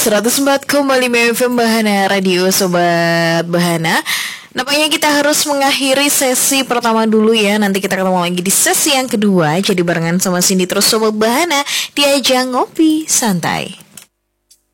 104,5 FM Bahana Radio Sobat Bahana. Nampaknya kita harus mengakhiri sesi pertama dulu ya. Nanti kita ketemu lagi di sesi yang kedua. Jadi barengan sama Cindy terus Sobat Bahana di Ajang Ngopi Santai.